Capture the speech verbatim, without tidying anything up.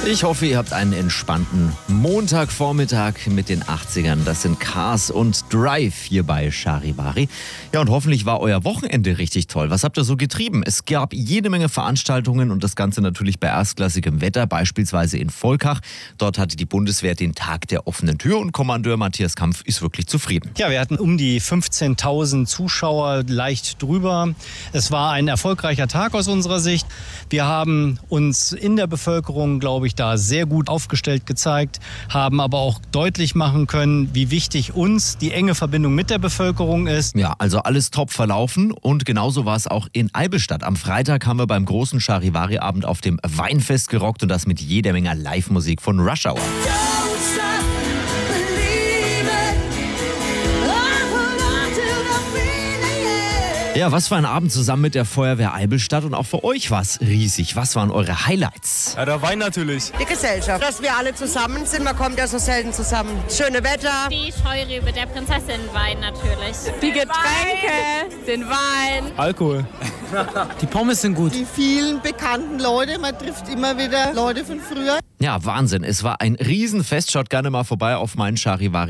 Ich hoffe, ihr habt einen entspannten Montagvormittag mit den achtzigern. Das sind Cars und Drive hier bei Charivari. Ja, und hoffentlich war euer Wochenende richtig toll. Was habt ihr so getrieben? Es gab jede Menge Veranstaltungen und das Ganze natürlich bei erstklassigem Wetter, beispielsweise in Volkach. Dort hatte die Bundeswehr den Tag der offenen Tür und Kommandeur Matthias Kampf ist wirklich zufrieden. Ja, wir hatten um die fünfzehntausend Zuschauer, leicht drüber. Es war ein erfolgreicher Tag aus unserer Sicht. Wir haben uns in der Bevölkerung, glaube ich, da sehr gut aufgestellt gezeigt, haben aber auch deutlich machen können, wie wichtig uns die enge Verbindung mit der Bevölkerung ist. Ja, also alles top verlaufen und genauso war es auch in Eibenstadt. Am Freitag haben wir beim großen Charivari-Abend auf dem Weinfest gerockt und das mit jeder Menge Live-Musik von Rush Hour. Ja, was für ein Abend zusammen mit der Feuerwehr Eibenstadt und auch für euch war es riesig. Was waren eure Highlights? Ja, der Wein natürlich. Die Gesellschaft, dass wir alle zusammen sind, man kommt ja so selten zusammen. Schöne Wetter. Die Scheurebe der Prinzessin Wein natürlich. Die Getränke, den Wein. Alkohol. Die Pommes sind gut. Die vielen bekannten Leute, man trifft immer wieder Leute von früher. Ja, Wahnsinn. Es war ein Riesenfest. Schaut gerne mal vorbei auf meinen Charivari